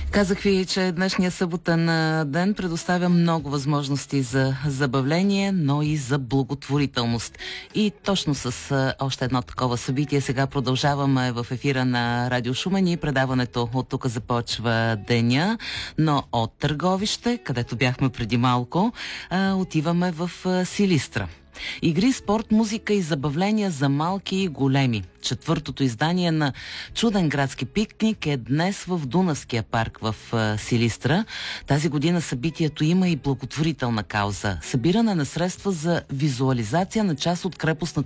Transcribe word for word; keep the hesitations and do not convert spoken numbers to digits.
Казах ви, че днешния съботен ден предоставя много възможности за забавление, но и за благотворителност. И точно с още едно такова събитие сега продължаваме в ефира на Радио Шумен и предаването от тук започва деня, но от Търговище, където бяхме преди малко, отиваме в Силистра. Игри, спорт, музика и забавления за малки и големи. Четвъртото издание на Чуден градски пикник е днес в Дунавския парк в Силистра. Тази година събитието има и благотворителна кауза. Събиране на средства за визуализация на част от крепостната